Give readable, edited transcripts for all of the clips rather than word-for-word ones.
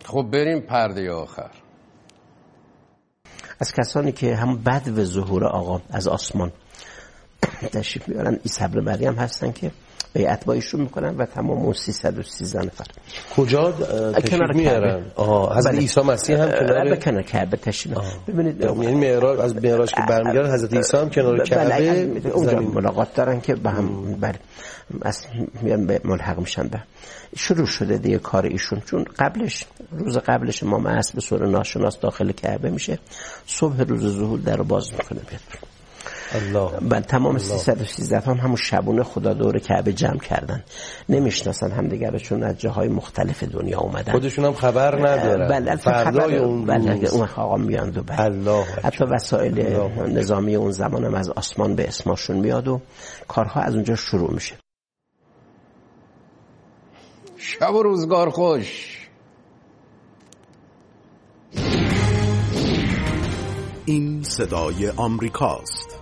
خب بریم پرده آخر. از کسانی که هم بدو ظهور آقا از آسمان تشریف میارن عیسی ابن مریم هستن که بیعت با ایشون میکنن و تمام اون 313 نفر کجا تشریف میارن؟ حضرت عیسی مسیح هم کنار کعبه تشریف. ببینید یعنی معراج، از معراج که برمیگردن حضرت عیسی هم کنار کعبه اونجا ملاقات دارن که با هم از میان به ملحق میشن. به شروع شده دیگه کار ایشون، چون روز قبلش امام عصر به صورت ناشناس داخل کعبه میشه، صبح روز ظهور در رو باز میکنه بیاد. الله. تمام 313 هم همون شبونه خدا دور کعبه جمع کردن، نمیشناسن همدیگه رو چون از جاهای مختلف دنیا اومدن، خودشون هم خبر ندارن. بله فردای اون آقا میاند و حتی وسایل نظامی اون زمان هم از آسمان به اسمشون میاد و کارها از اونجا شروع میشه. شب و روزگار خوش. این صدای آمریکاست.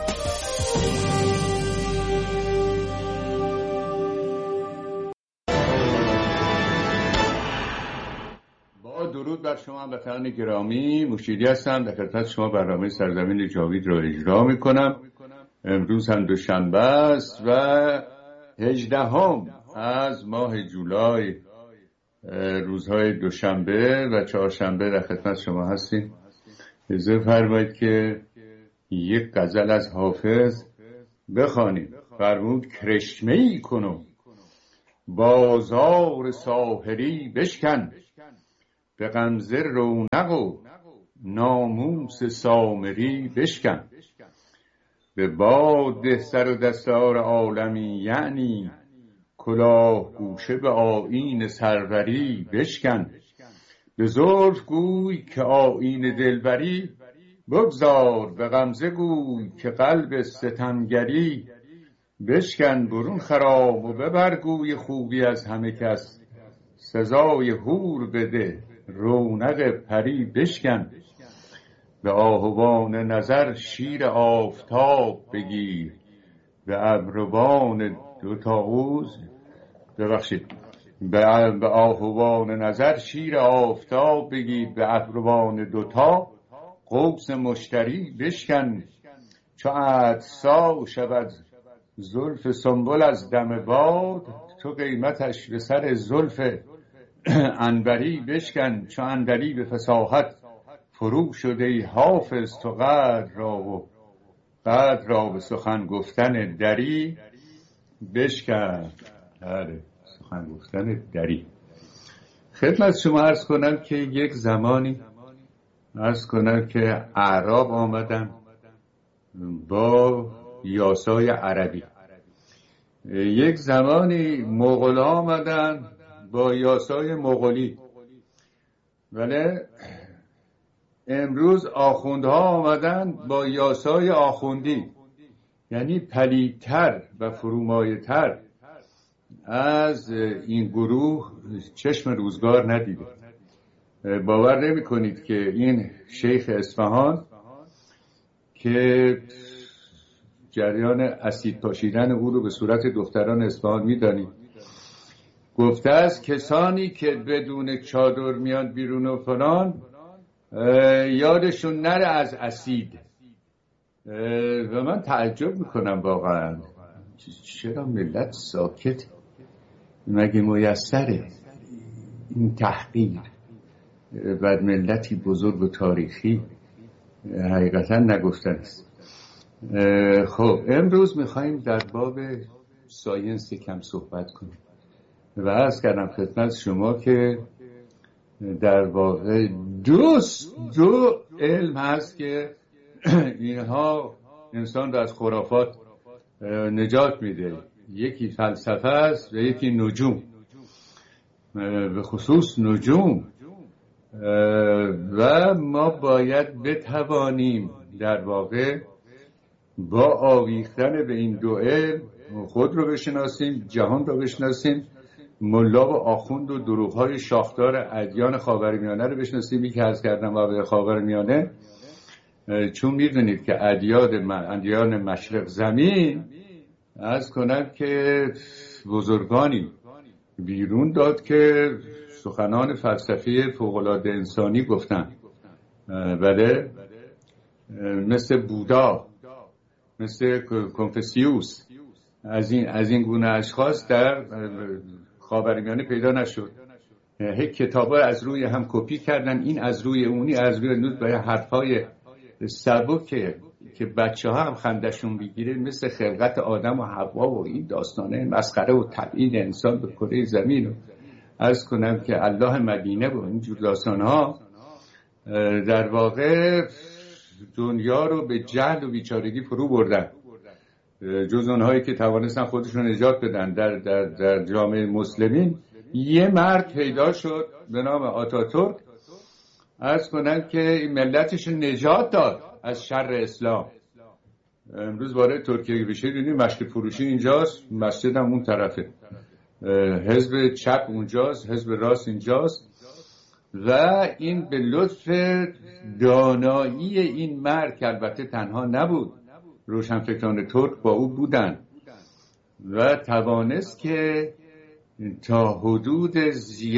با درود بر شما هموطنان گرامی، مشیری هستم، در خدمت شما برنامه سرزمین جاوید را اجرا میکنم. امروز هم دوشنبه است و 18 از ماه جولای، روزهای دوشنبه و چهارشنبه در خدمت شما هستیم. اجازه فرمایید که یک غزل از حافظ بخوانیم. فرمود کرشمه‌ای کنم بازار ساحری بشکن، به غمزه رونق و ناموس سامری بشکن. به باد سر و دستار عالمی یعنی کلاه گوشه به آیین سروری بشکن. به زلف گوی که آیین دلبری بگذار، به غمزه گوی که قلب ستمگری بشکن. برون خرام و ببر گوی خوبی از همه کس، سزای حور بده رونق پری بشکن. به آهوان نظر شیر آفتاب بگیر، به ابروان به آهوان نظر شیر آفتاب بگیر، به ابروان دوتا قوس مشتری بشکن. چو عطسا شود زلف سنبل از دم باد، تو قیمتش به سر زلف عنبری بشکن. چو اندری به فصاحت فرو شده ای حافظ، تو قدر را به سخن گفتن دری بشکن. سخن گفتن دری. خدمت شما عرض کنم که یک زمانی که اعراب آمدن با یاسای عربی، یک زمانی مغول آمدن با یاسای مغولی، ولی امروز آخوندها آمدن با یاسای آخوندی، یعنی پلیدتر و فرومایه‌تر از این گروه چشم روزگار ندیده. باور نمی کنید که این شیخ اصفهان که جریان اسید پاشیدن او رو به صورت دختران اصفهان میدانید، گفته است کسانی که بدون چادر میان بیرون و فلان یادشون نره از اسید. و من تعجب میکنم واقعا چرا ملت ساکت؟ مگه میسره این تحقیر بر ملتی بزرگ و تاریخی؟ حقیقتا نگفتن است. خب امروز میخواییم در باب ساینس کم صحبت کنیم و عرض کردم خدمت شما که در واقع دو علم هست که اینها انسان را از خرافات نجات میده. یکی فلسفه است و یکی نجوم، به خصوص نجوم. و ما باید بتوانیم در واقع با آویختن به این دو علم خود رو بشناسیم، جهان رو بشناسیم، ملا و آخوند و دروغ‌های شاخدار ادیان خاورمیانه رو بشناسیم. یک عرض کردم بابت خاورمیانه، چون میدونید که ادیان مشرق زمین عرض کنم که بزرگانی بیرون داد که سخنان فلسفی فوق‌العاده انسانی گفتن. بله، مثل بودا، مثل کنفوسیوس، از این گونه اشخاص در خاورمیانه پیدا نشد. کتابا از روی هم کپی کردن، این از روی اونی، از روی نوت، با حرفای سبک که بچه ها هم خندشون بگیره، مثل خلقت آدم و حوا و این داستانه مسخره و تبعید انسان به کره زمین. و عرض کنم که الله مدینه و این جور داستان ها در واقع دنیا رو به جهل و بیچارگی فرو بردن. جز اونهایی که توانستن خودشون نجات بدن در جامعه مسلمین، یه مرد پیدا شد به نام آتاتورک، عرض کنم که این ملتش نجات داد از شر اسلام. امروز وارد ترکیه بشه دیدیم مشک فروشی اینجاست، مسجد هم اون طرفه، حزب چپ اونجاست، حزب راست اینجاست. و این به لطف دانایی این مرد که البته تنها نبود، روشنفکران ترک با او بودن و توانست که تا حدود